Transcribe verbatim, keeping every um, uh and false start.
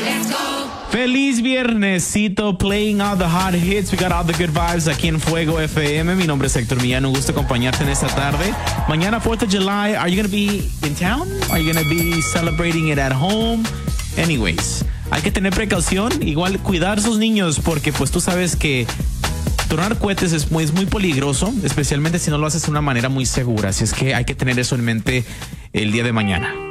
Feliz viernesito, playing all the hot hits. We got all the good vibes aquí en Fuego F M. Mi nombre es Héctor Millán. Un gusto acompañarte en esta tarde. Mañana, fourth of July. Are you going to be in town? Are you going to be celebrating it at home? Anyways, hay que tener precaución. Igual cuidar a sus niños porque pues tú sabes que tronar cohetes es muy, es muy peligroso, especialmente si no lo haces de una manera muy segura. Así es que hay que tener eso en mente el día de mañana.